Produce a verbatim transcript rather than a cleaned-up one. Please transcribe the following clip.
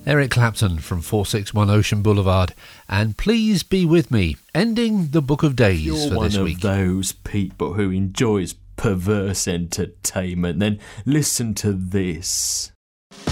Eric Clapton from four sixty-one Ocean Boulevard, and Please Be With Me, ending the Book of Days You're for this one week. of those people who enjoys perverse entertainment, then listen to this.